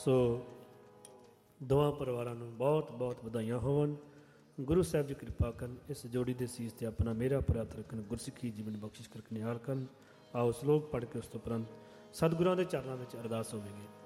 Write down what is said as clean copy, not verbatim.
ਸੋ ਦੋਵਾਂ ਪਰਿਵਾਰਾਂ ਨੂੰ ਬਹੁਤ ਬਹੁਤ ਵਧਾਈਆਂ ਹੋਵਣ। ਗੁਰੂ ਸਾਹਿਬ ਜੀ ਕਿਰਪਾ ਕਰਨ, ਇਸ ਜੋੜੀ ਦੇ ਸੀਸ 'ਤੇ ਆਪਣਾ ਮੇਰਾ ਪ੍ਰਾਤ ਰੱਖਣ, ਗੁਰਸਿੱਖੀ ਜੀਵਨ ਬਖਸ਼ਿਸ਼ ਕਰਕੇ ਨਿਹਾਲ ਕਰਨ। ਆਓ ਸਲੋਕ ਪੜ੍ਹ ਕੇ ਉਸ ਤੋਂ ਉਪਰੰਤ ਸਤਿਗੁਰਾਂ ਦੇ ਚਰਨਾਂ ਵਿੱਚ ਅਰਦਾਸ ਹੋਵੇਗੀ।